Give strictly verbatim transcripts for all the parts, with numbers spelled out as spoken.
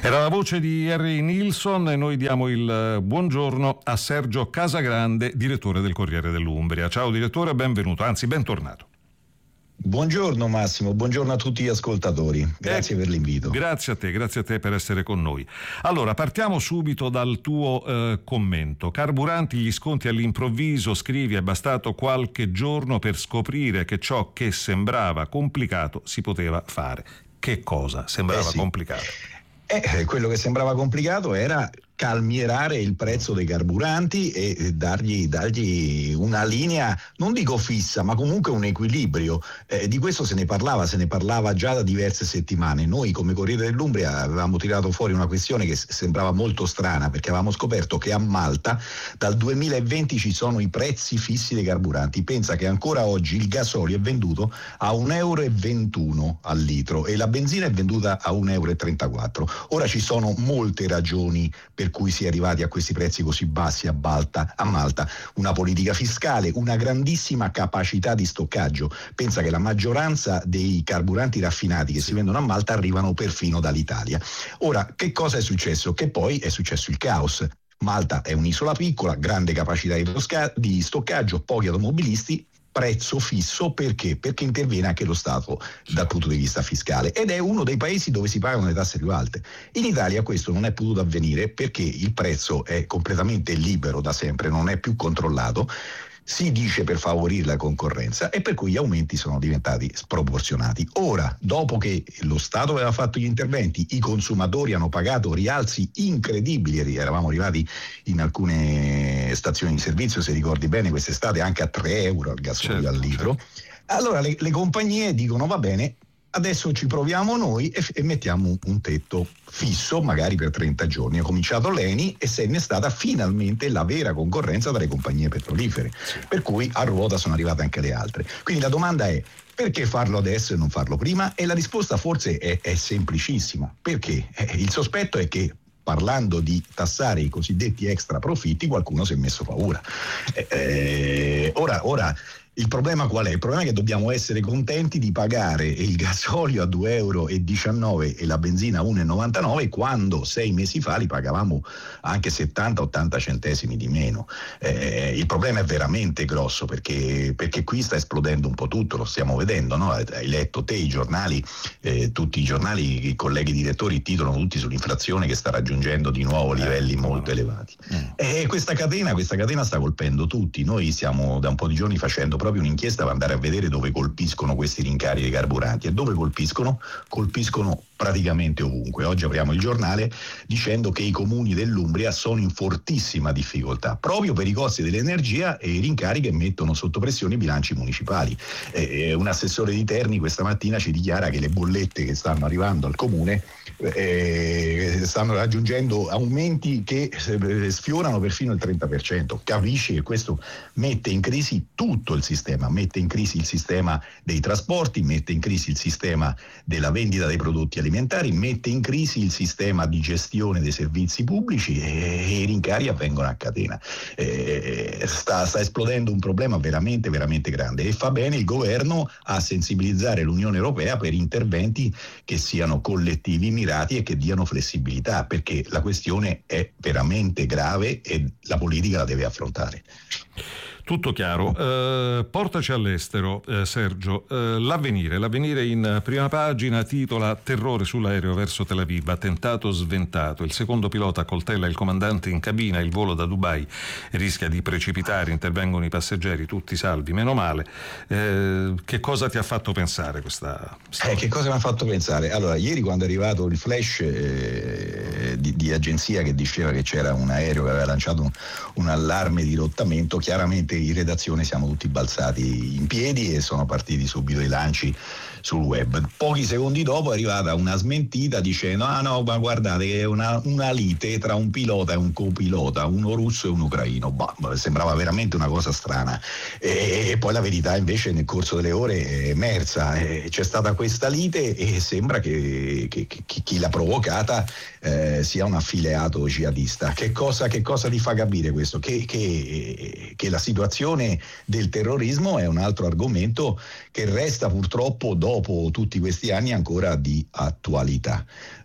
Era la voce di Harry Nilsson e noi diamo il buongiorno a Sergio Casagrande, direttore del Corriere dell'Umbria. Ciao direttore, benvenuto, anzi bentornato. Buongiorno Massimo, buongiorno a tutti gli ascoltatori, grazie eh, per l'invito. Grazie a te, grazie a te per essere con noi. Allora, partiamo subito dal tuo eh, commento. Carburanti, gli sconti all'improvviso, scrivi, è bastato qualche giorno per scoprire che ciò che sembrava complicato si poteva fare. Che cosa sembrava eh sì. complicato? Eh, quello che sembrava complicato era calmierare il prezzo dei carburanti e dargli, dargli una linea, non dico fissa, ma comunque un equilibrio. Eh, di questo se ne parlava, se ne parlava già da diverse settimane. Noi come Corriere dell'Umbria avevamo tirato fuori una questione che sembrava molto strana, perché avevamo scoperto che a Malta dal duemilaventi ci sono i prezzi fissi dei carburanti. Pensa che ancora oggi il gasolio è venduto a un euro e ventuno al litro e la benzina è venduta a un euro e trentaquattro. Ora ci sono molte ragioni per per cui si è arrivati a questi prezzi così bassi a Malta, a Malta. Una politica fiscale, una grandissima capacità di stoccaggio. Pensa che la maggioranza dei carburanti raffinati che si vendono a Malta arrivano perfino dall'Italia. Ora, che cosa è successo? Che poi è successo il caos. Malta è un'isola piccola, grande capacità di stoccaggio, pochi automobilisti, prezzo fisso. Perché? Perché interviene anche lo Stato dal punto di vista fiscale ed è uno dei paesi dove si pagano le tasse più alte. In Italia questo non è potuto avvenire perché il prezzo è completamente libero da sempre, non è più controllato. Si dice per favorire la concorrenza e per cui gli aumenti sono diventati sproporzionati. Ora, dopo che lo Stato aveva fatto gli interventi, i consumatori hanno pagato rialzi incredibili, eravamo arrivati in alcune stazioni di servizio, se ricordi bene, quest'estate anche a tre euro al gasolio certo, al litro. Certo. Allora le, le compagnie dicono va bene, adesso ci proviamo noi e, e mettiamo un, un tetto fisso, magari per trenta giorni. Ha cominciato l'Eni e se ne è stata finalmente la vera concorrenza tra le compagnie petrolifere, per cui a ruota sono arrivate anche le altre. Quindi la domanda è: perché farlo adesso e non farlo prima? E la risposta forse è, è semplicissima. Perché? Eh, il sospetto è che parlando di tassare i cosiddetti extra profitti qualcuno si è messo paura. Eh, eh, ora, ora il problema qual è? Il problema è che dobbiamo essere contenti di pagare il gasolio a due euro e diciannove e la benzina a uno e novantanove quando sei mesi fa li pagavamo anche settanta ottanta centesimi di meno. Eh, il problema è veramente grosso perché, perché qui sta esplodendo un po' tutto, lo stiamo vedendo, no? Hai letto te i giornali, eh, tutti i giornali, i colleghi direttori titolano tutti sull'inflazione che sta raggiungendo di nuovo livelli eh, molto no. elevati. Mm. E questa catena, questa catena sta colpendo tutti. Noi stiamo da un po' di giorni facendo proprio un'inchiesta per andare a vedere dove colpiscono questi rincari dei carburanti e dove colpiscono? Colpiscono praticamente ovunque. Oggi apriamo il giornale dicendo che i comuni dell'Umbria sono in fortissima difficoltà proprio per i costi dell'energia e i rincari che mettono sotto pressione i bilanci municipali. Eh, un assessore di Terni questa mattina ci dichiara che le bollette che stanno arrivando al comune eh, stanno raggiungendo aumenti che sfiorano perfino il trenta per cento. Capisci che questo mette in crisi tutto il sistema, mette in crisi il sistema dei trasporti, mette in crisi il sistema della vendita dei prodotti alimentari, mette in crisi il sistema di gestione dei servizi pubblici e, e i rincari avvengono a catena. Eh, sta, sta esplodendo un problema veramente veramente grande e fa bene il governo a sensibilizzare l'Unione Europea per interventi che siano collettivi, mirati e che diano flessibilità, perché la questione è veramente grave e la politica la deve affrontare. Tutto chiaro. Eh, portaci all'estero, eh, Sergio. Eh, l'avvenire, l'avvenire in prima pagina titola Terrore sull'aereo verso Tel Aviv, attentato sventato. Il secondo pilota accoltella il comandante in cabina, il volo da Dubai rischia di precipitare, intervengono i passeggeri, tutti salvi, meno male. Eh, che cosa ti ha fatto pensare questa storia? Eh, che cosa mi ha fatto pensare? Allora, ieri quando è arrivato il flash eh, di, di agenzia che diceva che c'era un aereo che aveva lanciato un, un allarme di rottamento, chiaramente in redazione siamo tutti balzati in piedi e sono partiti subito i lanci sul web. Pochi secondi dopo è arrivata una smentita dicendo ah no, ma guardate che è una, una lite tra un pilota e un copilota, uno russo e un ucraino. Bah, sembrava veramente una cosa strana e, e poi la verità invece nel corso delle ore è emersa. E c'è stata questa lite e sembra che, che, che chi l'ha provocata eh, sia un affiliato jihadista. Che cosa, che cosa ti fa capire questo? Che, che, che la situazione del terrorismo è un altro argomento che resta purtroppo dopo tutti questi anni ancora di attualità.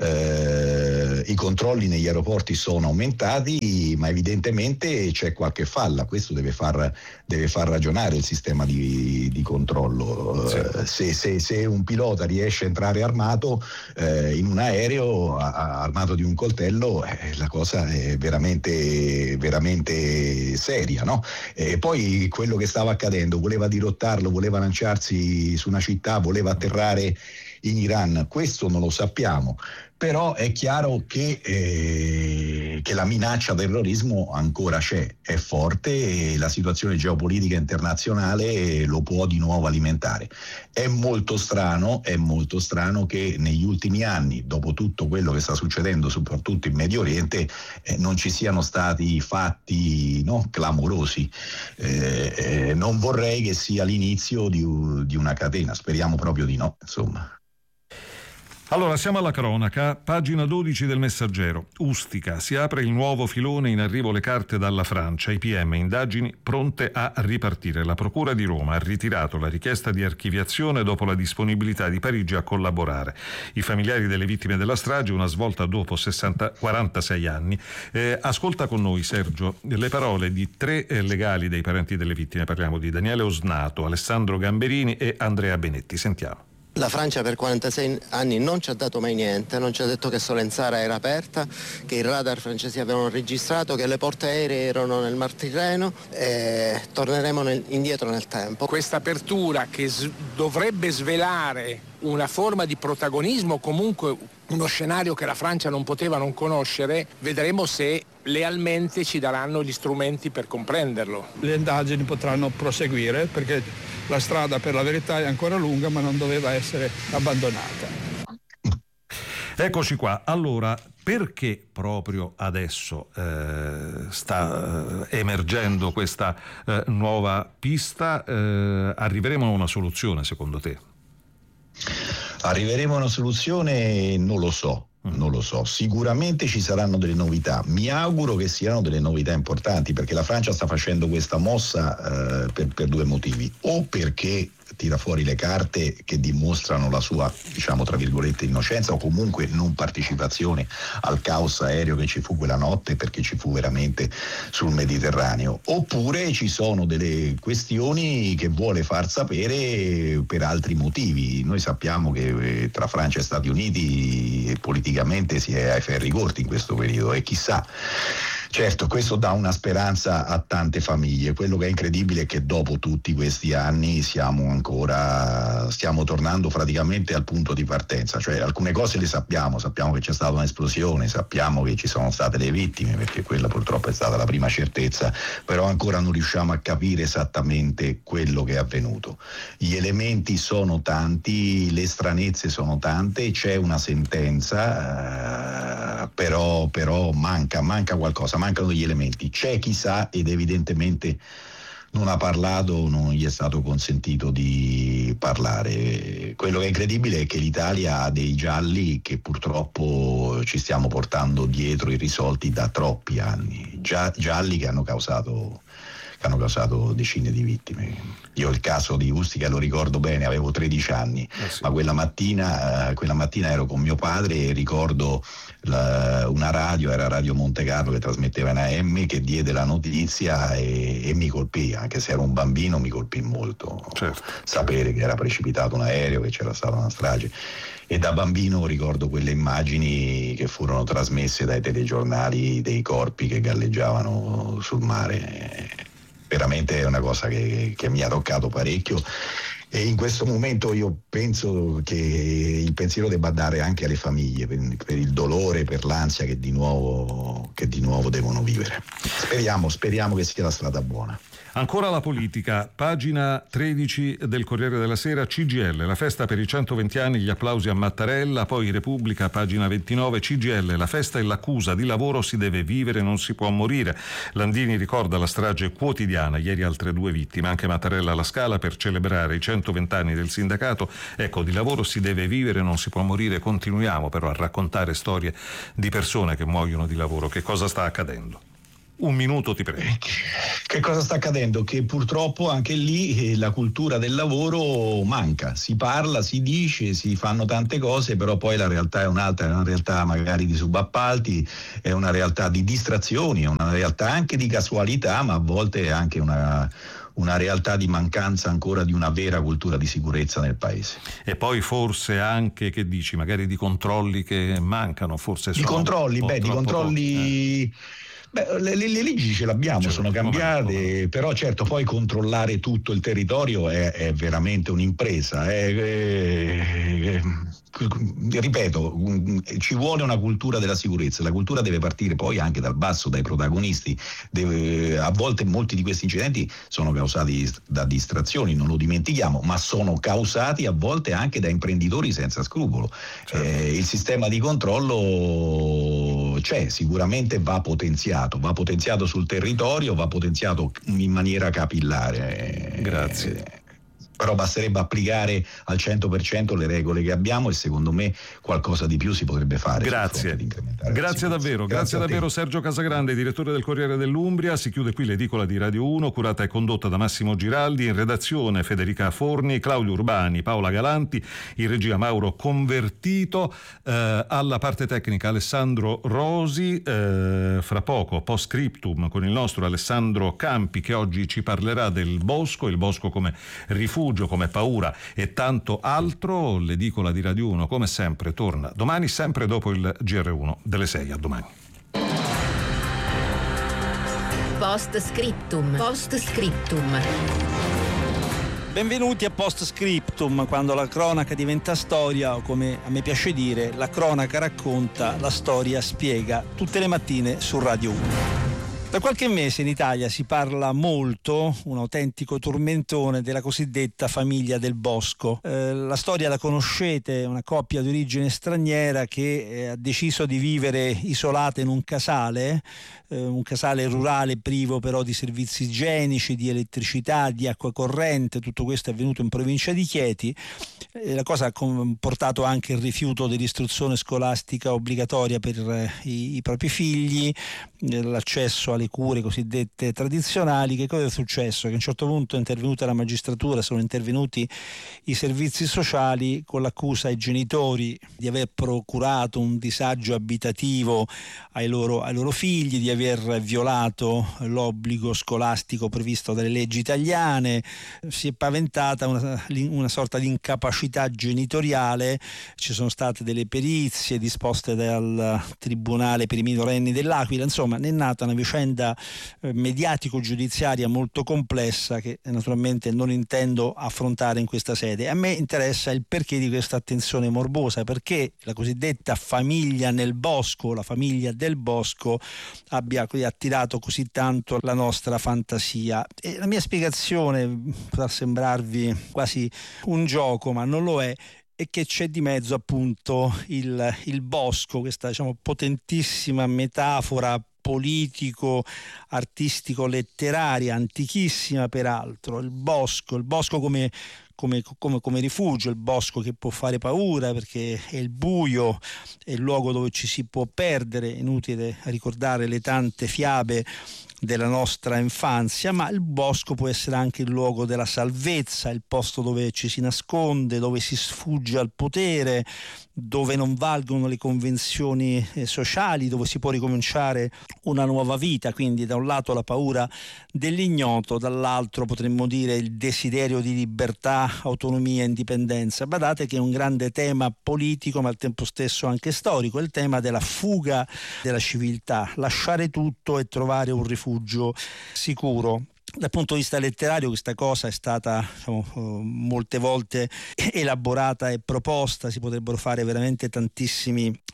Eh, i controlli negli aeroporti sono aumentati, ma evidentemente c'è qualche falla. Questo deve far, deve far ragionare il sistema di, di controllo. Sì. Eh, se, se, se un pilota riesce a entrare armato eh, in un aereo a, armato di un coltello, eh, la cosa è veramente, veramente seria, no? E poi quello che stava accadendo, voleva dirottarlo, voleva lanciarsi su una città, voleva atterrare in Iran, questo non lo sappiamo, però è chiaro che, eh, che la minaccia terrorismo ancora c'è, è forte e la situazione geopolitica internazionale lo può di nuovo alimentare. È molto strano, è molto strano che negli ultimi anni, dopo tutto quello che sta succedendo soprattutto in Medio Oriente, eh, non ci siano stati fatti, no, clamorosi. Eh, eh, non vorrei che sia l'inizio di, di una catena, speriamo proprio di no, insomma. Allora, siamo alla cronaca, pagina dodici del Messaggero. Ustica, si apre il nuovo filone, in arrivo le carte dalla Francia, I P M, indagini pronte a ripartire. La Procura di Roma ha ritirato la richiesta di archiviazione dopo la disponibilità di Parigi a collaborare. I familiari delle vittime della strage, una svolta dopo sessanta, quarantasei anni. Eh, ascolta con noi, Sergio, le parole di tre eh, legali dei parenti delle vittime. Parliamo di Daniele Osnato, Alessandro Gamberini e Andrea Benetti. Sentiamo. La Francia per quarantasei anni non ci ha dato mai niente, non ci ha detto che Solenzara era aperta, che i radar francesi avevano registrato, che le porte aeree erano nel Mar Tirreno e torneremo nel, indietro nel tempo. Questa apertura che s- dovrebbe svelare una forma di protagonismo, comunque uno scenario che la Francia non poteva non conoscere, vedremo se lealmente ci daranno gli strumenti per comprenderlo. Le indagini potranno proseguire perché la strada per la verità è ancora lunga, ma non doveva essere abbandonata. Eccoci qua. Allora, perché proprio adesso eh, sta eh, emergendo questa eh, nuova pista? Eh, arriveremo a una soluzione, secondo te? Arriveremo a una soluzione? Non lo so. Non lo so, sicuramente ci saranno delle novità, mi auguro che siano delle novità importanti, perché la Francia sta facendo questa mossa eh, per, per due motivi: o perché tira fuori le carte che dimostrano la sua, diciamo tra virgolette, innocenza, o comunque non partecipazione al caos aereo che ci fu quella notte, perché ci fu veramente sul Mediterraneo, oppure ci sono delle questioni che vuole far sapere per altri motivi. Noi sappiamo che tra Francia e Stati Uniti politicamente si è ai ferri corti in questo periodo e chissà. Certo, questo dà una speranza a tante famiglie. Quello che è incredibile è che dopo tutti questi anni siamo ancora, stiamo tornando praticamente al punto di partenza, cioè alcune cose le sappiamo, sappiamo che c'è stata un'esplosione, sappiamo che ci sono state le vittime, perché quella purtroppo è stata la prima certezza, però ancora non riusciamo a capire esattamente quello che è avvenuto. Gli elementi sono tanti, le stranezze sono tante, c'è una sentenza, eh, però, però manca, manca qualcosa. Mancano degli elementi, c'è chi sa ed evidentemente non ha parlato, non gli è stato consentito di parlare. Quello che è incredibile è che l'Italia ha dei gialli che purtroppo ci stiamo portando dietro irrisolti da troppi anni, Gia- gialli che hanno causato che hanno causato decine di vittime. Io il caso di Ustica lo ricordo bene, avevo tredici anni, eh sì. ma quella mattina, quella mattina ero con mio padre e ricordo la, una radio, era Radio Monte Carlo che trasmetteva in A M, che diede la notizia e, e mi colpì, anche se ero un bambino mi colpì molto, certo. sapere che era precipitato un aereo, che c'era stata una strage. E da bambino ricordo quelle immagini che furono trasmesse dai telegiornali dei corpi che galleggiavano sul mare. Veramente è una cosa che, che mi ha toccato parecchio, e in questo momento io penso che il pensiero debba andare anche alle famiglie per, per il dolore, per l'ansia che di nuovo, che di nuovo devono vivere. Speriamo, speriamo che sia la strada buona. Ancora la politica, pagina tredici del Corriere della Sera, C G I L, la festa per i centoventi anni, gli applausi a Mattarella, poi Repubblica, pagina ventinove, C G I L, la festa e l'accusa, di lavoro si deve vivere, non si può morire. Landini ricorda la strage quotidiana, ieri altre due vittime, anche Mattarella alla Scala per celebrare i centoventi centoventi anni del sindacato. Ecco, di lavoro si deve vivere, non si può morire. Continuiamo però a raccontare storie di persone che muoiono di lavoro. Che cosa sta accadendo? Un minuto, ti prego. Che cosa sta accadendo? Che purtroppo anche lì la cultura del lavoro manca. Si parla, si dice, si fanno tante cose, però poi la realtà è un'altra, è una realtà magari di subappalti, è una realtà di distrazioni, è una realtà anche di casualità, ma a volte è anche una una realtà di mancanza ancora di una vera cultura di sicurezza nel paese. E poi forse anche, che dici, magari di controlli che mancano, forse di controlli, beh, di controlli eh. Beh, le, le leggi ce l'abbiamo, certo, sono cambiate, come, come. Però certo poi controllare tutto il territorio è, è veramente un'impresa. È, è, è, ripeto, ci vuole una cultura della sicurezza. La cultura deve partire poi anche dal basso, dai protagonisti. Deve, a volte molti di questi incidenti sono causati da distrazioni, non lo dimentichiamo, ma sono causati a volte anche da imprenditori senza scrupolo. Certo. Eh, il sistema di controllo c'è, sicuramente va potenziato, va potenziato sul territorio, va potenziato in maniera capillare. Grazie. Però basterebbe applicare al cento per cento le regole che abbiamo e secondo me qualcosa di più si potrebbe fare. Grazie, grazie davvero, grazie, grazie davvero Sergio Casagrande, direttore del Corriere dell'Umbria. Si chiude qui l'edicola di Radio uno, curata e condotta da Massimo Giraldi, in redazione Federica Forni, Claudio Urbani, Paola Galanti, in regia Mauro Convertito, eh, alla parte tecnica Alessandro Rosi. Eh, fra poco post scriptum con il nostro Alessandro Campi, che oggi ci parlerà del bosco, il bosco come rifugio, come paura e tanto altro. L'edicola di Radio uno come sempre torna domani, sempre dopo il G R uno delle sei. A domani. Post scriptum. Post scriptum. Benvenuti a Post Scriptum, quando la cronaca diventa storia, o come a me piace dire, la cronaca racconta, la storia spiega, tutte le mattine su Radio uno. Da qualche mese in Italia si parla molto, un autentico tormentone, della cosiddetta famiglia del Bosco. Eh, la storia la conoscete, una coppia di origine straniera che eh, ha deciso di vivere isolata in un casale, eh, un casale rurale privo però di servizi igienici, di elettricità, di acqua corrente. Tutto questo è avvenuto in provincia di Chieti. Eh, la cosa ha comportato anche il rifiuto dell'istruzione scolastica obbligatoria per eh, i, i propri figli, eh, l'accesso alle cure cosiddette tradizionali. Che cosa è successo? Che a un certo punto è intervenuta la magistratura, sono intervenuti i servizi sociali con l'accusa ai genitori di aver procurato un disagio abitativo ai loro, ai loro figli, di aver violato l'obbligo scolastico previsto dalle leggi italiane. Si è paventata una, una sorta di incapacità genitoriale. Ci sono state delle perizie disposte dal Tribunale per i minorenni dell'Aquila. Insomma, ne è nata una vicenda mediatico-giudiziaria molto complessa che naturalmente non intendo affrontare in questa sede. A me interessa il perché di questa attenzione morbosa, perché la cosiddetta famiglia nel bosco, la famiglia del bosco, abbia attirato così tanto la nostra fantasia. E la mia spiegazione potrà sembrarvi quasi un gioco, ma non lo è, e che c'è di mezzo appunto il, il bosco, questa diciamo potentissima metafora politico, artistico, letteraria, antichissima peraltro. Il bosco, il bosco come, come, come, come rifugio, il bosco che può fare paura perché è il buio, è il luogo dove ci si può perdere. Inutile ricordare le tante fiabe della nostra infanzia, ma il bosco può essere anche il luogo della salvezza, il posto dove ci si nasconde, dove si sfugge al potere, dove non valgono le convenzioni sociali, dove si può ricominciare una nuova vita. Quindi da un lato la paura dell'ignoto, dall'altro potremmo dire il desiderio di libertà, autonomia e indipendenza. Badate che è un grande tema politico ma al tempo stesso anche storico, il tema della fuga della civiltà, lasciare tutto e trovare un rifugio sicuro. Dal punto di vista letterario questa cosa è stata diciamo, molte volte elaborata e proposta, si potrebbero fare veramente tantissimi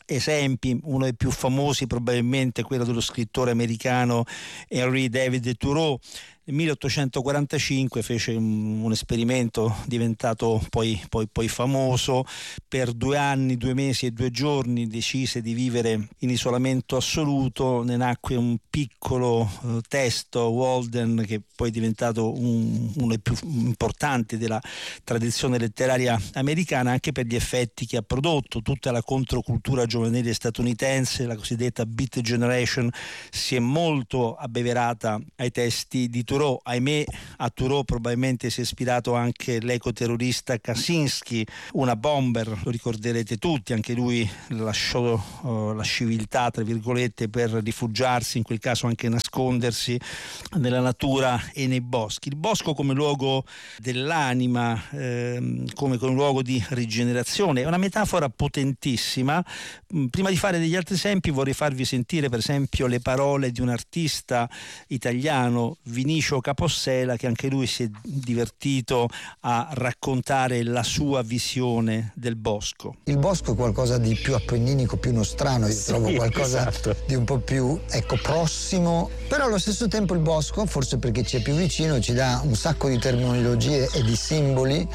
esempi, uno dei più famosi probabilmente quello dello scrittore americano Henry David Thoreau. Nel milleottocentoquarantacinque fece un, un esperimento diventato poi, poi, poi famoso. Per due anni, due mesi e due giorni decise di vivere in isolamento assoluto. Ne nacque un piccolo eh, testo, Walden, che poi è diventato un, uno dei più importanti della tradizione letteraria americana, anche per gli effetti che ha prodotto. Tutta la controcultura giovanile statunitense, la cosiddetta Beat Generation, si è molto abbeverata ai testi di Thoreau. Ahimè, a Thoreau probabilmente si è ispirato anche l'ecoterrorista Kaczynski, una bomber, lo ricorderete tutti, anche lui lasciò uh, la civiltà, tra virgolette, per rifugiarsi, in quel caso anche nascondersi nella natura e nei boschi. Il bosco come luogo dell'anima, ehm, come, come luogo di rigenerazione, è una metafora potentissima. Prima di fare degli altri esempi vorrei farvi sentire per esempio le parole di un artista italiano, Vinicio Capossela, che anche lui si è divertito a raccontare la sua visione del bosco. Il bosco è qualcosa di più appenninico, più nostrano, io sì, trovo qualcosa esatto. di un po' più ecco, prossimo, però allo stesso tempo il bosco, forse perché ci è più vicino, ci dà un sacco di terminologie e di simboli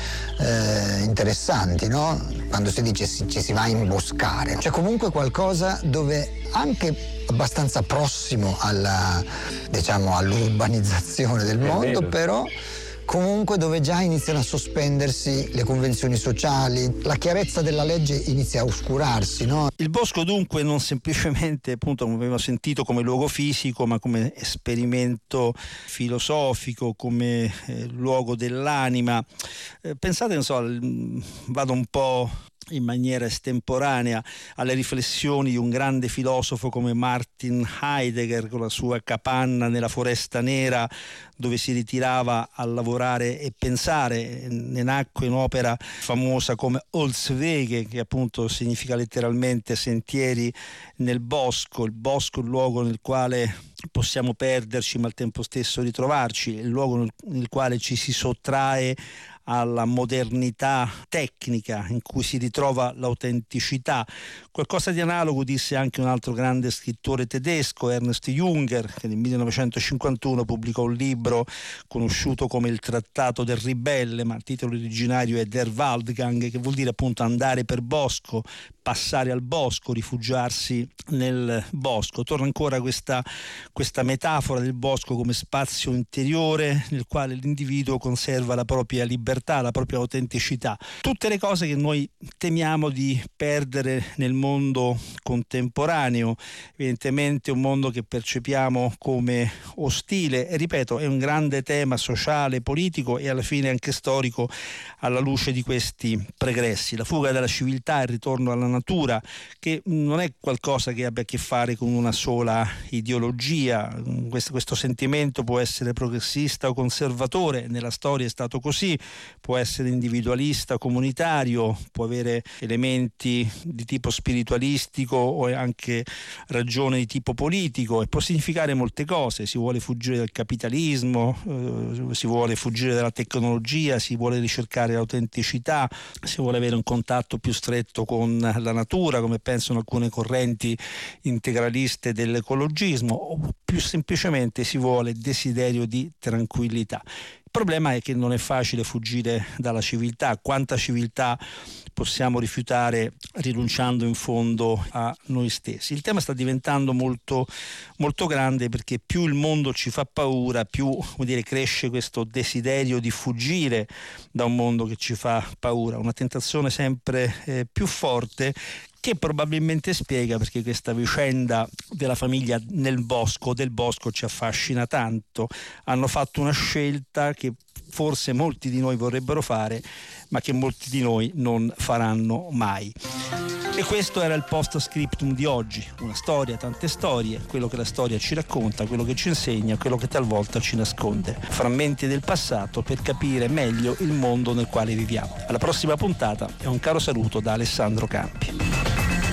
eh, interessanti, no? Quando si dice ci si, si va a imboscare, c'è comunque qualcosa dove anche abbastanza prossimo alla, diciamo, all'urbanizzazione del mondo, però comunque dove già iniziano a sospendersi le convenzioni sociali, la chiarezza della legge inizia a oscurarsi, no? Il bosco dunque non semplicemente, appunto, come abbiamo sentito, come luogo fisico, ma come esperimento filosofico, come eh, luogo dell'anima. Eh, pensate, non so, vado un po' in maniera estemporanea alle riflessioni di un grande filosofo come Martin Heidegger, con la sua capanna nella foresta nera dove si ritirava a lavorare e pensare. Ne nacque un'opera famosa come Holzwege, che appunto significa letteralmente sentieri nel bosco. Il bosco è un luogo nel quale possiamo perderci ma al tempo stesso ritrovarci, è il luogo nel, nel quale ci si sottrae alla modernità tecnica, in cui si ritrova l'autenticità. Qualcosa di analogo disse anche un altro grande scrittore tedesco, Ernst Junger, che nel millenovecentocinquantuno pubblicò un libro conosciuto come Il Trattato del Ribelle, ma il titolo originario è Der Waldgang, che vuol dire appunto andare per bosco, passare al bosco, rifugiarsi nel bosco. Torna ancora questa, questa metafora del bosco come spazio interiore nel quale l'individuo conserva la propria libertà, la propria autenticità. Tutte le cose che noi temiamo di perdere nel mondo contemporaneo, evidentemente un mondo che percepiamo come ostile, e ripeto, è un grande tema sociale, politico e alla fine anche storico alla luce di questi pregressi. La fuga dalla civiltà, il ritorno alla natura, che non è qualcosa che abbia a che fare con una sola ideologia. Questo, questo sentimento può essere progressista o conservatore, nella storia è stato così, può essere individualista, comunitario, può avere elementi di tipo spiritualistico o anche ragione di tipo politico, e può significare molte cose. Si vuole fuggire dal capitalismo, eh, si vuole fuggire dalla tecnologia, si vuole ricercare l'autenticità, si vuole avere un contatto più stretto con la natura, come pensano alcune correnti integraliste dell'ecologismo, o più semplicemente si vuole desiderio di tranquillità. Il problema è che non è facile fuggire dalla civiltà. Quanta civiltà possiamo rifiutare rinunciando in fondo a noi stessi? Il tema sta diventando molto, molto grande, perché più il mondo ci fa paura, più, come dire, cresce questo desiderio di fuggire da un mondo che ci fa paura, una tentazione sempre eh, più forte, che probabilmente spiega perché questa vicenda della famiglia nel bosco, del bosco, ci affascina tanto. Hanno fatto una scelta che forse molti di noi vorrebbero fare, ma che molti di noi non faranno mai. E questo era il post scriptum di oggi, una storia, tante storie, quello che la storia ci racconta, quello che ci insegna, quello che talvolta ci nasconde. Frammenti del passato per capire meglio il mondo nel quale viviamo. Alla prossima puntata e un caro saluto da Alessandro Campi.